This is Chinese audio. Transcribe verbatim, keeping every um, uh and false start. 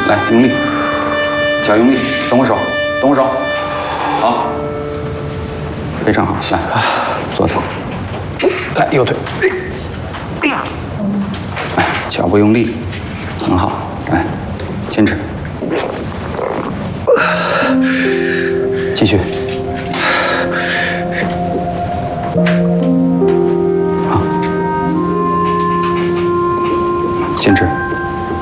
来，用力，脚用力，等我手，等我手，好，非常好，来，左腿，来右腿，哎呀，来，脚步用力，很好，来，坚持，继续。